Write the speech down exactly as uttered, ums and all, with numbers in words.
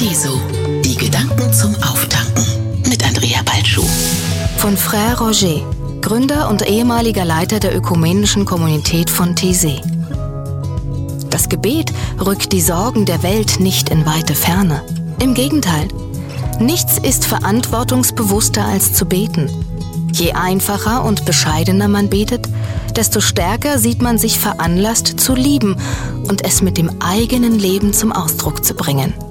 Paradiso. Die Gedanken zum Auftanken mit Andrea Balschuh. Von Frère Roger, Gründer und ehemaliger Leiter der ökumenischen Kommunität von Taizé. Das Gebet rückt die Sorgen der Welt nicht in weite Ferne. Im Gegenteil, nichts ist verantwortungsbewusster als zu beten. Je einfacher und bescheidener man betet, desto stärker sieht man sich veranlasst zu lieben und es mit dem eigenen Leben zum Ausdruck zu bringen.